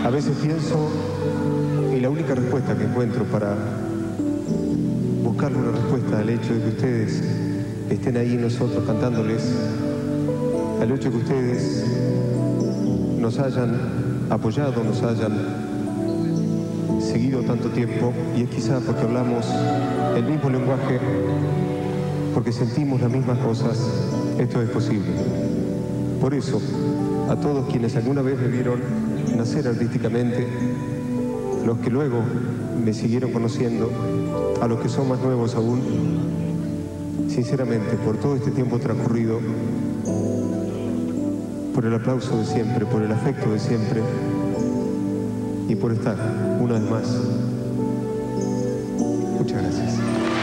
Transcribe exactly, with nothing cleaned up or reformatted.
A veces pienso y la única respuesta que encuentro para buscarle una respuesta al hecho de que ustedes estén ahí nosotros cantándoles, al hecho de que ustedes nos hayan apoyado, nos hayan seguido tanto tiempo, y es quizá porque hablamos el mismo lenguaje, porque sentimos las mismas cosas, esto es posible. Por eso, a todos quienes alguna vez me vieron nacer artísticamente, los que luego me siguieron conociendo, a los que son más nuevos aún, sinceramente, por todo este tiempo transcurrido, por el aplauso de siempre, por el afecto de siempre, y por estar una vez más. Muchas gracias.